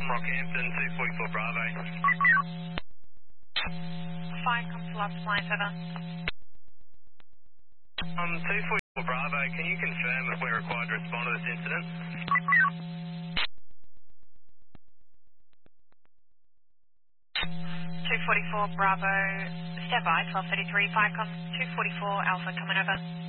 Rockhampton, 244 Bravo. 5 comes to last line, over. 244 Bravo, can you confirm if we're required to respond to this incident? 244 Bravo, stand by, 1233, 5 comes 244 Alpha coming over.